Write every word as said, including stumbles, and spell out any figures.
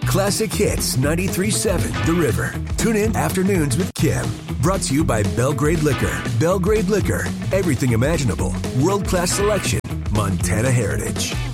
Classic Hits ninety-three point seven The River. Tune in Afternoons with Kim. Brought to you by Belgrade Liquor. Belgrade Liquor. Everything imaginable. World-class selection. Montana Heritage.